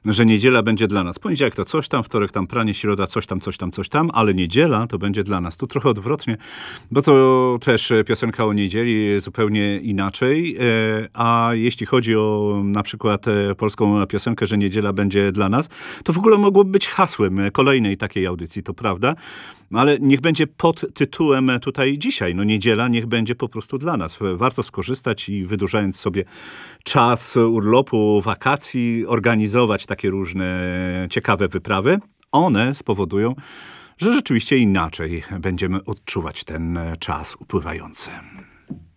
że niedziela będzie dla nas. Poniedziałek to coś tam, wtorek tam pranie, środa coś tam, ale niedziela to będzie dla nas. Tu trochę odwrotnie, bo to też piosenka o niedzieli zupełnie inaczej. A jeśli chodzi o na przykład polską piosenkę, że niedziela będzie dla nas, to w ogóle mogłoby być hasłem kolejnej takiej audycji, to prawda. Ale niech będzie pod tytułem tutaj dzisiaj. No niedziela niech będzie po prostu dla nas. Warto skorzystać i wydłużając sobie czas urlopu, wakacji, organizować takie różne ciekawe wyprawy. One spowodują, że rzeczywiście inaczej będziemy odczuwać ten czas upływający.